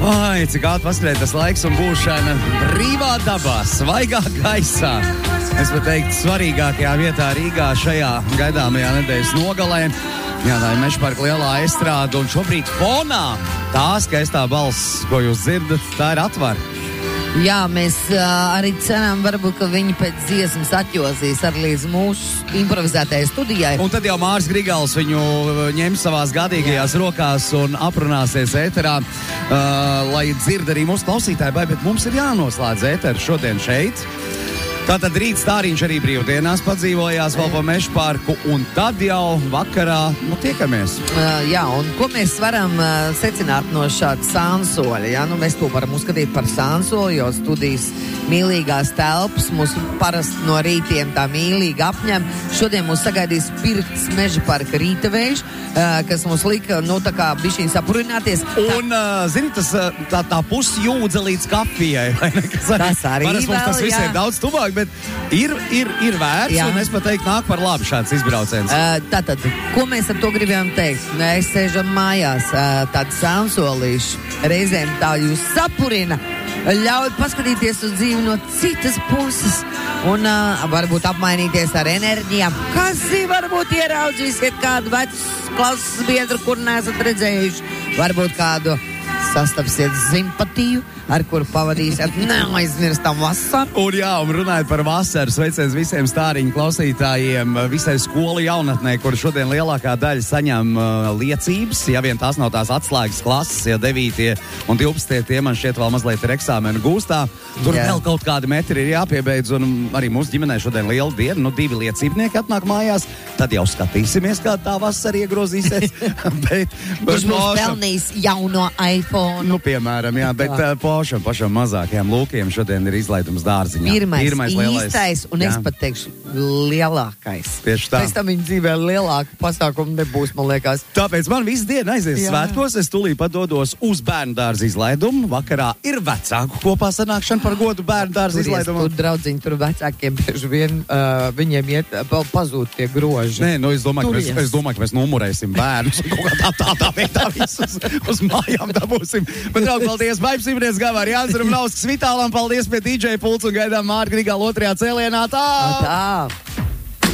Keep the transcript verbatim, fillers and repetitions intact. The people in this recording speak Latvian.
Ai, cik ātri paskrēja tas laiks un būšana brīvā dabā, svaigā gaisā. Es pat teiktu, svarīgākajā vietā Rīgā šajā gaidāmajā nedēļas nogalē. Jā, tā ir Mežaparka lielā estrāde, un šobrīd fonā tā skaistā balss, ko jūs dzirdat, tā ir Atvara. Jā, mēs uh, arī ceram, varbūt, ka viņi pēc dziesmas atjosīs arī līdz mūsu improvizētajai studijai. Un tad jau Māris Grigals viņu ņems savās gadīgajās Jā. rokās un aprunāsies ēterā, uh, lai dzird arī mūsu klausītāji, bet mums ir jānoslēdz ēteru šodien šeit. Tātad rīt Stāriņš arī brīvdienās padzīvojās vēl pa Mežaparku, un tad jau vakarā, nu, tiekamies. Uh, jā, un ko mēs varam uh, secināt no šāda sānsoļa? Jā, nu, mēs to varam uzskatīt par sānsoli, jo studijas mīlīgās telpas mūs parasti no rītiem tā mīlīgi apņem. Šodien mūs sagaidīs pirkts Mežaparka rītavējš, uh, kas mums lika, nu, tā kā bišķiņ sapurināties. Un, uh, zini, tas tā, tā pusjūdze līdz kafijai, vai ne? Kas arī, tas arī vēl, tas viss ir daudz tuvāk. Bet ir, ir, ir vērts, Jā. un es pat teiktu, nāk par labu šāds izbrauciens. Uh, tātad, ko mēs ar to gribējām teikt? Mēs sēžam mājās, uh, tādi sānsolīši, reizēm tā jūs sapurina, ļauj paskatīties uz dzīvi no citas puses un uh, varbūt apmainīties ar enerģijām. Kas ir, varbūt ieraudzīsiet kādu vecu klases biedru, kur neesat redzējuši, varbūt kādu sastapsiet simpatiju, ar kuru pavadīsiet neaizmirstam vasaru. Un jā, un runājot par vasaru, sveiciens visiem Stāriņu klausītājiem, visai skolu jaunatnē, kur šodien lielākā daļa saņem uh, liecības, ja vien tās nav tās atslēgas klases, ja devītie un divpadsmitie tie man šķiet vēl mazliet ir eksāmenu gūstā. Tur jā. vēl kaut kādi metri ir jāpiebeidz, un arī mūsu ģimenē šodien liela diena, nu divi liecībnieki atnāk mājās, tad jau skatīsimies, kā tā vasara iegrozīsies. bet, Kurš mums pelnīs jauno iPhone? Nu, piemēram, jā, bet uh, Pošam, pašam mazākajām lūkiem šodien ir izlaidums dārziņā. Pirmais, Pirmais lielais, īstais, un jā. es pat teikšu, lielākais. Tieši tā. Pēc tam viņa dzīvē lielāku pasākumu nebūs, man liekas. Tāpēc man visu dienu aizies Jā. svētkos, es tūlīt pat dodos uz bērnu dārza izlaidumu. Vakarā ir vecāku kopā sanākšana par godu bērnu dārza izlaidumu. Tur draudziņi, tur vecākiem bieži vien uh, viņiem iet, uh, pazūd tie groži. Nē, nu es domāju, ka mēs, Turies. es domāju, ka mēs numurēsim bērnus un kaut kā tā, tādā veidā visus uz mājām dabūsim. Bet, draugi, paldies, Baibs Imries Gavār, Jānis Rumnauskas, Vitālam, paldies pie D J pults un gaidām Mārta Grigala otrajā cēlienā. Tā! Tā!